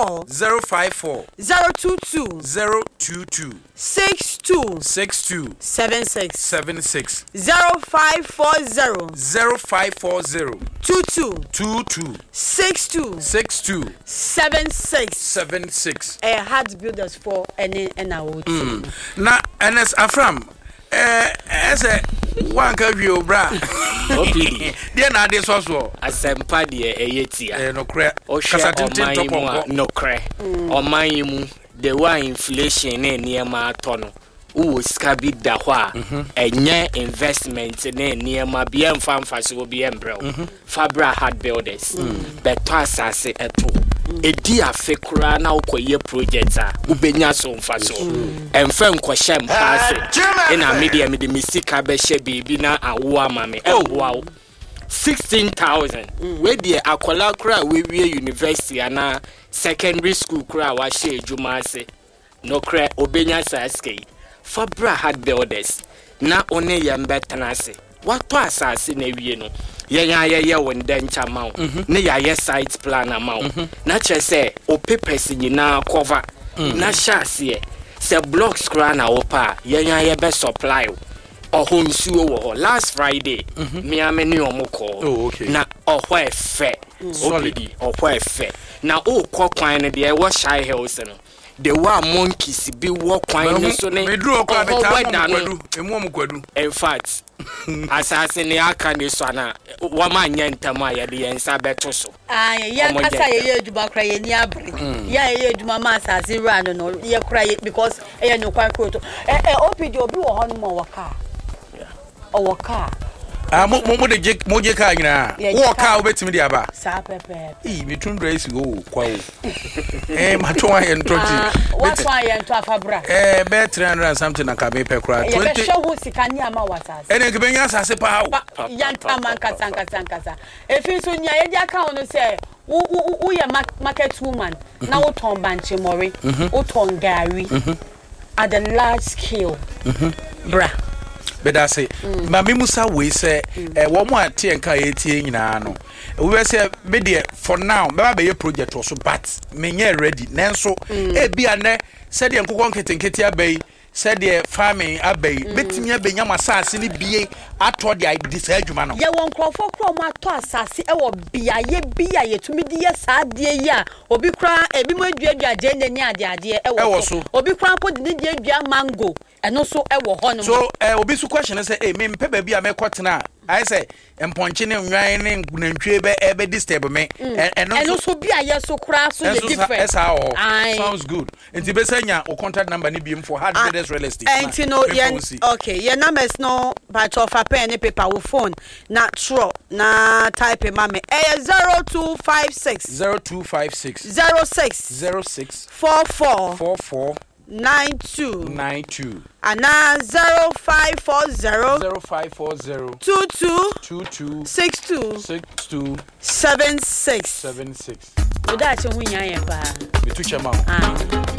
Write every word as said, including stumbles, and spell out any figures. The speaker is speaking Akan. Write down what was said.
four zero five four zero two two zero two two six two six two seven six seven six zero five four zero zero five four zero two two two two six two six two seven six seven six. A Heart Builders for any and out. Na Ernest Afram eh ese one ka wi obra Opidi dia na ade so so asempa de eyetia eh no kre kasa tintin top no kre oman yi mu the one inflation na niema ato no wo sika bi da ho a enye investment na niema bia mfamfa so bia mbrel Fabra Heart Builders beto asase eto edi afekura na ukoye project a ubenya so mfaso emfa nkwohye mpase ina media me de misika be hye bibi na awo amame ewo sixteen thousand we dey akola kura we wie university ana secondary school kura wa hye ejuma ase no kra obenya saske Fabra Heart Builders na one yembe tanase wato asase na wie no yenya yeye wonda nchama wo ne ya ye site plan ama wo na che se o papers nyina cover na shase se blocks kra na wo pa yenya ye be supply o nsuo wo last Friday me ameni omukọ na ohwo efe solid ohwo efe na o kokwan ne de wo shy hills no the one monkeys be walk kwan so ne medru okwa beta kwadu emu omkwadu in fact assassin aka ne so na wa ma nya ntama ya de yensa beto so ah ya kasa ye eduma kra ye ni abre ya ye eduma ma assassin ran no ye kra ye because e no kwan kroto eh eh opidi obi wo ho no mo waka o waka ah mo mo de mo je ka nyina wo ka obetimi de aba sa pepe eh me tun dress go kwa wo eh mato aye ntoji what one ye nto Afabra eh be three hundred something na ka me pe kra twenty ye show wo sika ni ama wasase ene ke benya asase pa wo ya ntama nkasa nkasa nkasa efi so nya ye dia ka ono se wo wo ye market woman na wo ton banche mori wo ton gari at a large scale bra beda say ma me musa we say eh wo mo ate enka etie nyina no we say me de for now me ba be project so but me nye ready nenso e bia ne say de nkokon nketenkete abai say de farming abai betimi abenya masase ne bie ato de idisa adwuma no ye won krofo kro mo ato asase e wo bia ye bia ye tumi de ye sa de ye a obi kra ebi mo aduadua je ne ni ade ade e wo so obi kra ko de de adua mango eno so e wo ho no so eh obi su question say eh me mpe ba bia me kwotena I say emponche ne nwan ne nantwe be e be disturb me eno so bia ye so kra so the different sounds good enti be sanya o contact number ni biem for Heart Builders real estate enti no ye okay your numbers no but of a pen and paper with phone na tro na type mama eh zero two five six zero two five six zero six zero six four four four four nine two nine two and now zero five four zero zero five four zero two two two two six two six two seven six seven six. Oda che hu nya yen pa. Bitu chema. Ah.